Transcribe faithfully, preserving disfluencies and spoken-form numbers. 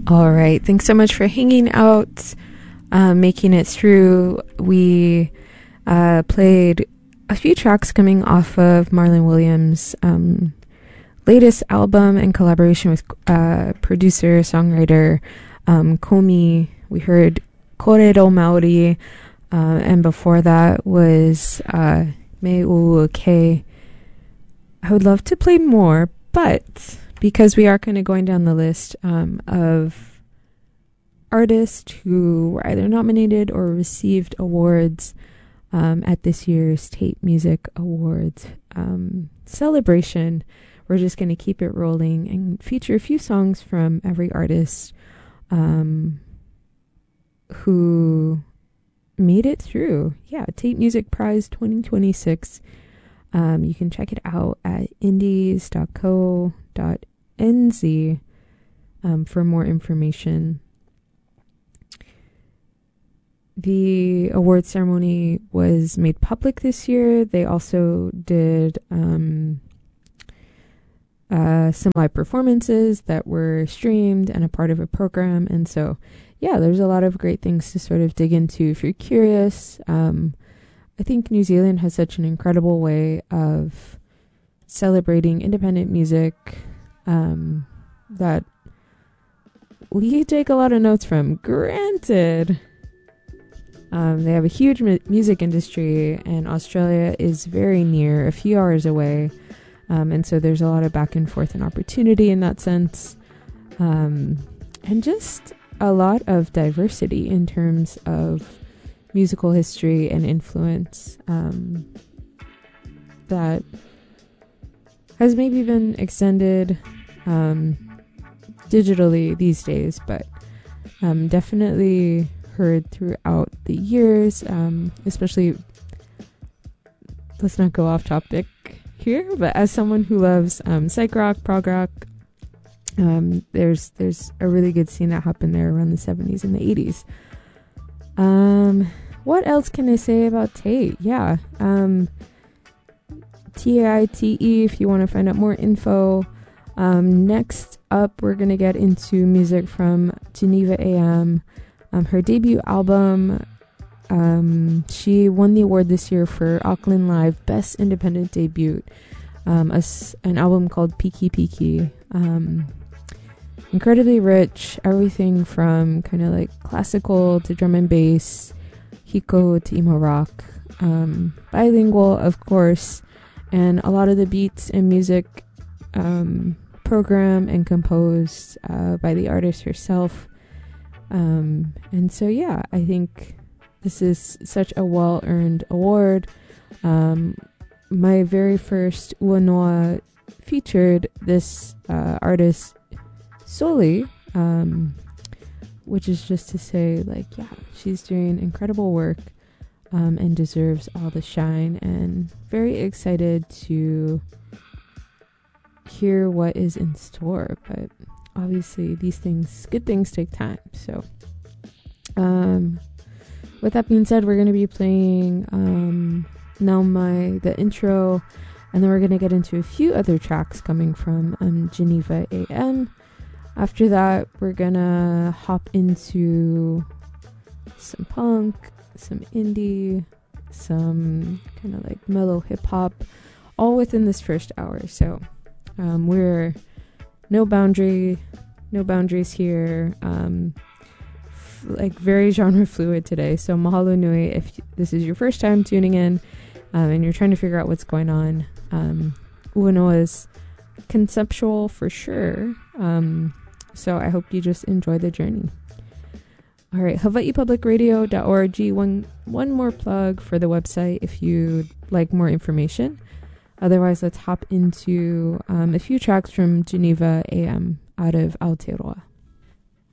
All right. Thanks so much for hanging out, uh, making it through. We uh, played a few tracks coming off of Marlon Williams' um, latest album in collaboration with uh, producer, songwriter um, Komi. We heard Korero Maori, uh, and before that was uh, Me Uuke. I would love to play more, but because we are kind of going down the list um, of artists who were either nominated or received awards um, at this year's Tape Music Awards um, celebration, we're just going to keep it rolling and feature a few songs from every artist um, who made it through. Yeah, Tape Music Prize twenty twenty-six. Um, you can check it out at indies dot co dot n z um, for more information. The award ceremony was made public this year. They also did um, uh, some live performances that were streamed and a part of a program. And so, yeah, there's a lot of great things to sort of dig into if you're curious. Um, I think New Zealand has such an incredible way of celebrating independent music um, that we take a lot of notes from. Granted, um, they have a huge mu- music industry, and Australia is very near, a few hours away, um, and so there's a lot of back and forth and opportunity in that sense, um, and just a lot of diversity in terms of musical history and influence um, that has maybe been extended um, digitally these days, but um, definitely heard throughout the years, um, especially, let's not go off topic here, but as someone who loves um, psych rock, prog rock, um, there's there's a really good scene that happened there around the seventies and the eighties. Um, what else can I say about Tate? Yeah, um, T A I T E if you want to find out more info. Um, next up, we're going to get into music from Geneva A M. Um, her debut album, um, she won the award this year for Auckland Live Best Independent Debut. Um, a, an album called Piki Piki. Um, incredibly rich, everything from kind of like classical to drum and bass, hiko to emo rock, um, bilingual, of course, and a lot of the beats and music um, programmed and composed uh, by the artist herself. Um, and so, yeah, I think this is such a well-earned award. Um, my very first Ua Noa featured this uh, artist solely, um, which is just to say, like, yeah, she's doing incredible work um, and deserves all the shine, and very excited to hear what is in store. But obviously these things, good things take time. So um, with that being said, we're going to be playing um, Now My, the intro, and then we're going to get into a few other tracks coming from um, Geneva A M. After that, we're gonna hop into some punk, some indie, some kind of like mellow hip hop, all within this first hour. So um, we're no boundary, no boundaries here. Um, f- like very genre fluid today. So mahalo nui if this is your first time tuning in um, and you're trying to figure out what's going on. Um, Ua Noa is conceptual for sure. Um, So I hope you just enjoy the journey. All right, hawaii public radio dot org. One, one more plug for the website if you'd like more information. Otherwise, let's hop into um, a few tracks from Geneva A M out of Aotearoa.